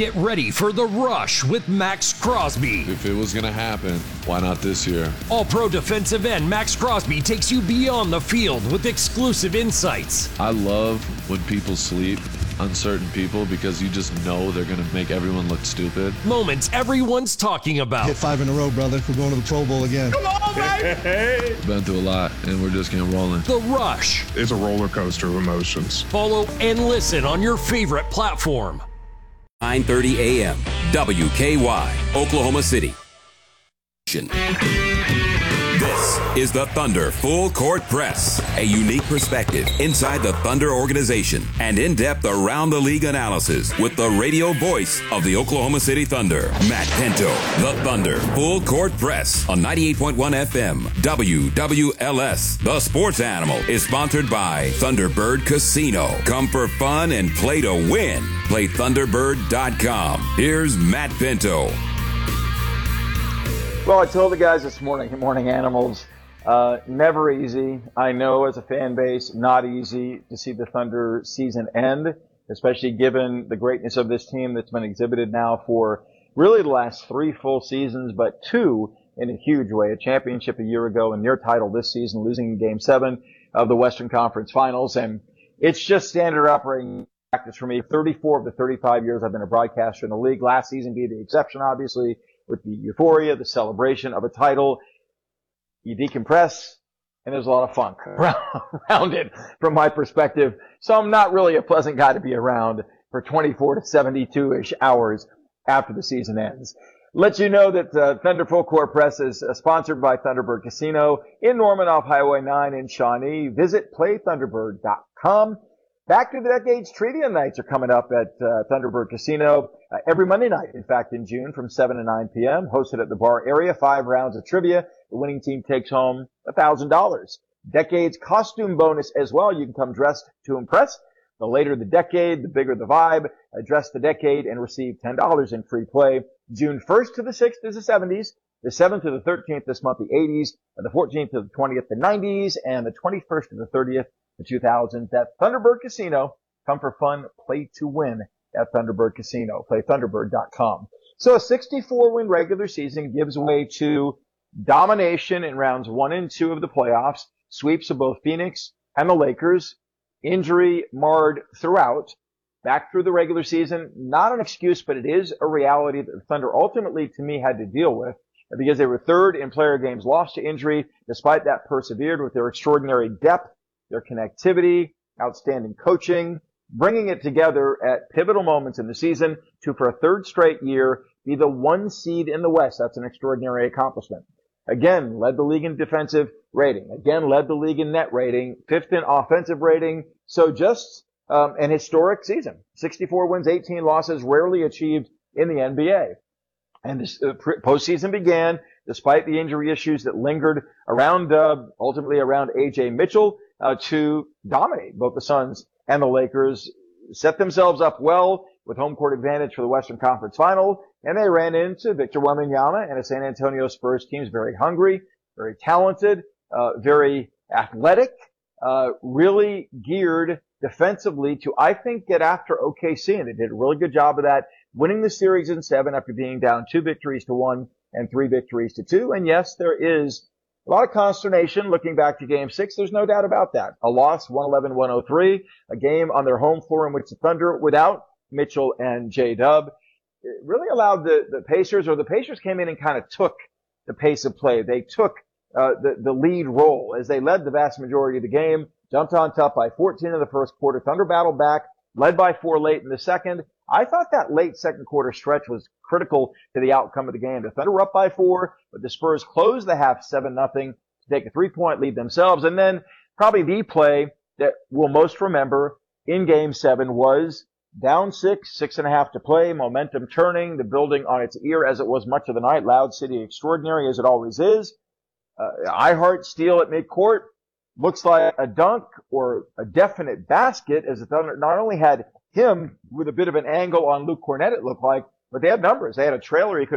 Get ready for The Rush with Max Crosby. If it was going to happen, why not this year? All-pro defensive end Max Crosby takes you beyond the field with exclusive insights. I love when people sleep on certain people because you just know they're going to make everyone look stupid. Moments everyone's talking about. Hit 5 in a row, brother. We're going to the Pro Bowl again. Come on, baby! Been through a lot, and we're just getting rolling. The Rush. It's a roller coaster of emotions. Follow and listen on your favorite platform. 9:30 a.m. WKY, Oklahoma City. This is the Thunder Full Court Press, a unique perspective inside the Thunder organization and in-depth around-the-league analysis with the radio voice of the Oklahoma City Thunder, Matt Pinto. The Thunder Full Court Press on 98.1 FM, WWLS. The Sports Animal is sponsored by Thunderbird Casino. Come for fun and play to win. Play Thunderbird.com. Here's Matt Pinto. Well, I told the guys this morning, good morning, animals, never easy. I know as a fan base, not easy to see the Thunder season end, especially given the greatness of this team that's been exhibited now for really the last 3 full seasons, but 2 in a huge way. A championship a year ago and near title this season, losing in Game 7 of the Western Conference Finals. And it's just standard operating practice for me. 34 of the 35 years I've been a broadcaster in the league. Last season being the exception, obviously, with the euphoria, the celebration of a title. You decompress, and there's a lot of funk around it from my perspective. So I'm not really a pleasant guy to be around for 24 to 72-ish hours after the season ends. Let you know that Thunder Full Court Press is sponsored by Thunderbird Casino in Norman off Highway 9 in Shawnee. Visit playthunderbird.com. Back to the Decades Trivia Nights are coming up at Thunderbird Casino every Monday night, in fact, in June from 7 to 9 p.m., hosted at the bar area. 5 rounds of trivia. The winning team takes home $1,000. Decades costume bonus as well. You can come dressed to impress. The later the decade, the bigger the vibe. Dress the decade and receive $10 in free play. June 1st to the 6th is the 70s. The 7th to the 13th this month, the 80s. The 14th to the 20th, the 90s. And the 21st to the 30th, the 2000s. At Thunderbird Casino. Come for fun, play to win at Thunderbird Casino. Play Thunderbird.com. So a 64-win regular season gives way to domination in rounds 1 and 2 of the playoffs, sweeps of both Phoenix and the Lakers, injury marred throughout, back through the regular season. Not an excuse, but it is a reality that the Thunder ultimately, to me, had to deal with because they were third in player games lost to injury. Despite that, persevered with their extraordinary depth, their connectivity, outstanding coaching, bringing it together at pivotal moments in the season to, for a third straight year, be the 1 seed in the West. That's an extraordinary accomplishment. Again, led the league in defensive rating. Again, led the league in net rating. 5th in offensive rating. So just an historic season. 64 wins, 18 losses, rarely achieved in the NBA. And this postseason began despite the injury issues that lingered around, ultimately around A.J. Mitchell, to dominate both the Suns and the Lakers. Set themselves up well with home court advantage for the Western Conference Final, and they ran into Victor Wembanyama and a San Antonio Spurs team very hungry, very talented, very athletic, really geared defensively to, I think, get after OKC, and they did a really good job of that, winning the series in 7 after being down 2 victories to 1 and 3 victories to 2. And yes, there is a lot of consternation looking back to Game 6. There's no doubt about that. A loss, 111-103, a game on their home floor in which the Thunder, without Mitchell and J-Dub, really allowed the Pacers, or the Pacers came in and kind of took the pace of play. They took the lead role as they led the vast majority of the game, jumped on top by 14 in the first quarter. Thunder battled back, led by 4 late in the second. I thought that late second quarter stretch was critical to the outcome of the game. The Thunder were up by 4, but the Spurs closed the half 7-0 to take a 3-point lead themselves. And then probably the play that we'll most remember in Game 7 was down 6.5 to play, momentum turning, the building on its ear as it was much of the night. Loud City extraordinary as it always is. iHeart steal at midcourt. Looks like a dunk or a definite basket, as the Thunder not only had him with a bit of an angle on Luke Cornett, it looked like, but they had numbers. They had a trailer he could